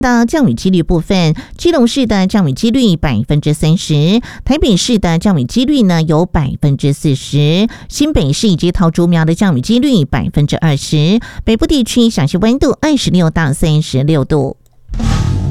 到降雨几率部分，基隆市的降雨几率30%，台北市的降雨几率呢有40%，新北市以及桃竹苗的降雨几率20%，北部地区小气温度26到36度。